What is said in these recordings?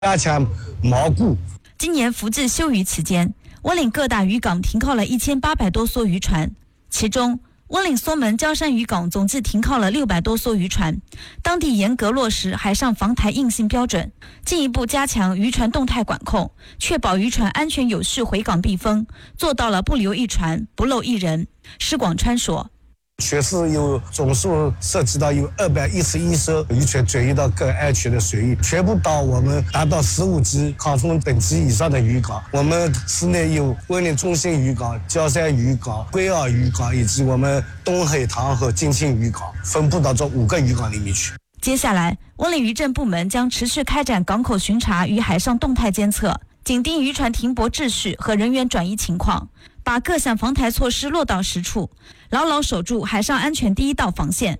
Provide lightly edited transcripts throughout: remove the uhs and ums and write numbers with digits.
加强锚固。 今年福至休渔期间，温岭各大渔港停靠了1800多艘渔船，其中温岭梭门礁山渔港总计停靠了600多艘渔船，当地严格落实海上防台硬性标准，进一步加强渔船动态管控，确保渔船安全有序回港避风，做到了不留一船，不漏一人。施广川说， 全市总数涉及到有211艘渔船转移到更安全的水域，全部到我们达到15级抗风等级以上的渔港。我们市内有温岭中心渔港、礁山渔港、龟澳渔港以及我们东海塘和金庆渔港，分布到这5个渔港里面去。 接下来，温岭渔政部门将持续开展港口巡查与海上动态监测，紧盯渔船停泊秩序和人员转移情况，把各项防台措施落到实处，牢牢守住海上安全第一道防线。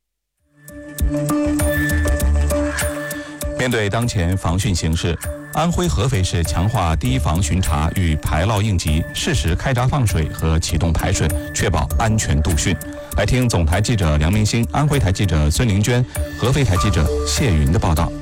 面对当前防汛形势，安徽合肥市强化堤防巡查与排涝应急，适时开闸放水和启动排水，确保安全度汛。来听总台记者梁明星、安徽台记者孙玲娟、合肥台记者谢云的报道。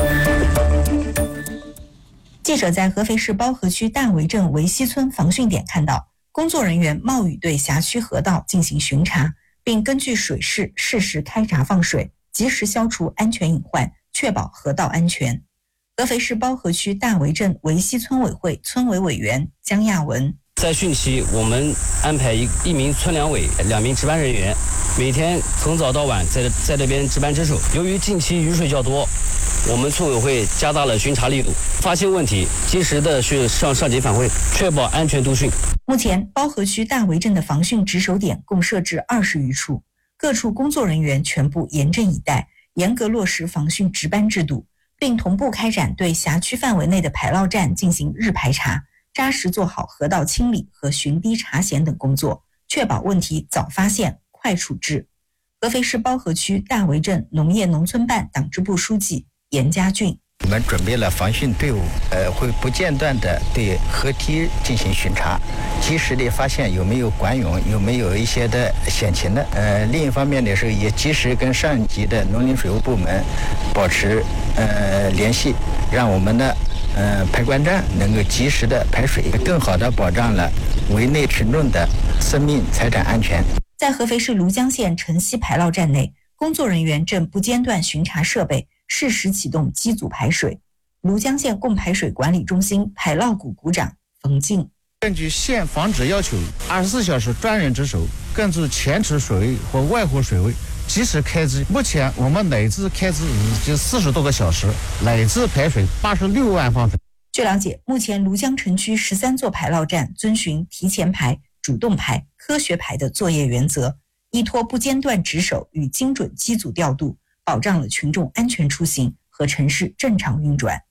记者在合肥市包河区大围镇围西村防汛点看到，工作人员冒雨对辖区河道进行巡查，并根据水势适时开闸放水，及时消除安全隐患，确保河道安全。合肥市包河区大围镇围西村委会村委委员江亚文， 在汛期，我们安排一名村两委、2名值班人员，每天从早到晚在这边值班值守。由于近期雨水较多，我们村委会加大了巡查力度，发现问题及时的去向上级反馈，确保安全度汛。 目前包河区大围镇的防汛值守点共设置20余处，各处工作人员全部严阵以待，严格落实防汛值班制度，并同步开展对辖区范围内的排涝站进行日排查，扎实做好河道清理和巡堤查险等工作，确保问题早发现、快处置。合肥市包河区大围镇农业农村办党支部书记严家俊， 我们准备了防汛队伍，会不间断的对河堤进行巡查，及时的发现有没有管涌，有没有一些的险情的。另一方面的是，也及时跟上级的农林水务部门保持联系，让我们的排管站能够及时的排水，更好的保障了围内群众的生命财产安全。 在合肥市庐江县城西排涝站内，工作人员正不间断巡查设备，适时启动机组排水。庐江县供排水管理中心排涝股股长冯静， 根据县防治要求，24小时专人值守，根据前池水位或外湖水位及时开机。目前我们累计开机已经40多个小时，累计排水86万方水。 据了解，目前庐江城区13座排涝站遵循提前排、主动排、科学排的作业原则，依托不间断值守与精准机组调度，保障了群众安全出行和城市正常运转。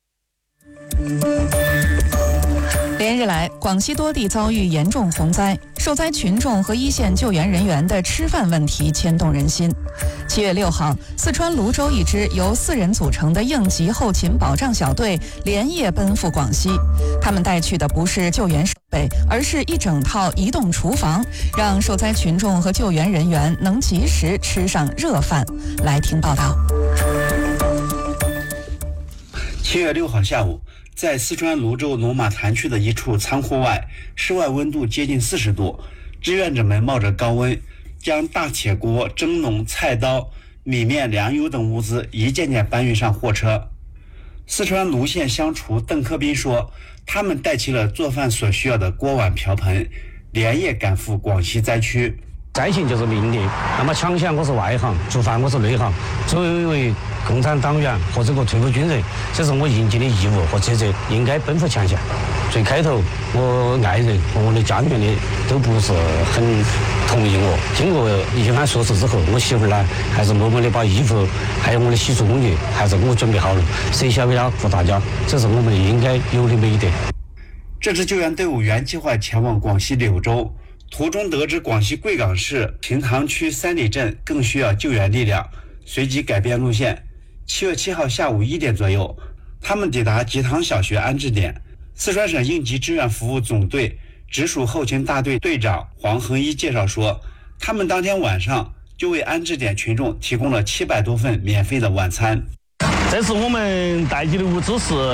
连日来，广西多地遭遇严重洪灾，受灾群众和一线救援人员的吃饭问题牵动人心。7月6号，四川泸州一支由4人组成的应急后勤保障小队连夜奔赴广西，他们带去的不是救援设备，而是一整套移动厨房，让受灾群众和救援人员能及时吃上热饭。来听报道。 7月6号下午，在四川泸州龙马潭区的一处仓库外，室外温度接近40度，志愿者们冒着高温，将大铁锅、蒸笼、菜刀、米面、粮油等物资一件件搬运上货车。四川泸县乡厨邓克斌说，他们带齐了做饭所需要的锅碗瓢盆，连夜赶赴广西灾区。 灾情就是命令，那么抢险我是外行，做饭我是内行。作为共产党员或者个退伍军人，这是我应尽的义务和职责，应该奔赴前线。最开头，我爱人和我的家里面的都不是很同意我。经过一番说辞之后，我媳妇呢还是默默的把衣服还有我的洗漱工具还是给我准备好了，舍小家顾大家，这是我们应该有的美德。 这支救援队伍原计划前往广西柳州，途中得知广西贵港市平塘区三里镇更需要救援力量，随即改变路线。7月7号下午1点左右，他们抵达吉塘小学安置点。四川省应急志愿服务总队直属后勤大队队长黄恒一介绍说，他们当天晚上就为安置点群众提供了700多份免费的晚餐。 这次我们待机的物资是